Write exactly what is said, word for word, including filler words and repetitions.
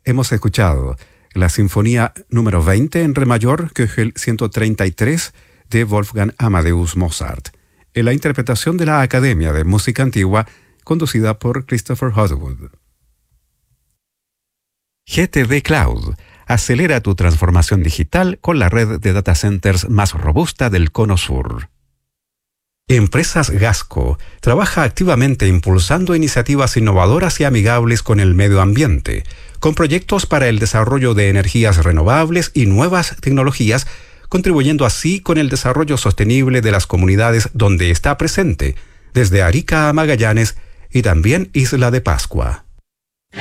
Hemos escuchado la Sinfonía número veinte en Re mayor, Köchel ciento treinta y tres, de Wolfgang Amadeus Mozart, en la interpretación de la Academia de Música Antigua, conducida por Christopher Hodgwood. G T D Cloud. Acelera tu transformación digital con la red de data centers más robusta del Cono Sur. Empresas Gasco trabaja activamente impulsando iniciativas innovadoras y amigables con el medio ambiente, con proyectos para el desarrollo de energías renovables y nuevas tecnologías, contribuyendo así con el desarrollo sostenible de las comunidades donde está presente, desde Arica a Magallanes y también Isla de Pascua.